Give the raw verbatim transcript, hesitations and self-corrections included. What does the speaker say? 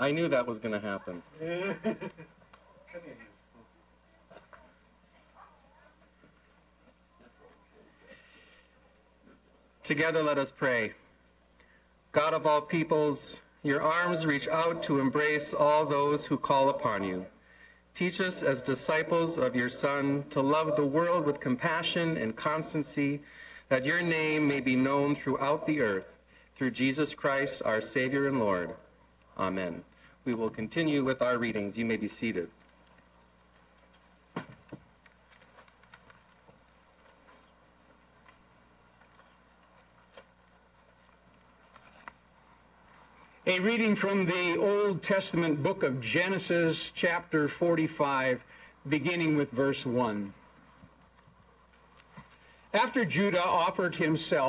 I knew that was going to happen. Together let us pray. God of all peoples, your arms reach out to embrace all those who call upon you. Teach us as disciples of your Son to love the world with compassion and constancy, that your name may be known throughout the earth, through Jesus Christ, our Savior and Lord. Amen. We will continue with our readings. You may be seated. A reading from the Old Testament book of Genesis, chapter forty-five, beginning with verse one. After Judah offered himself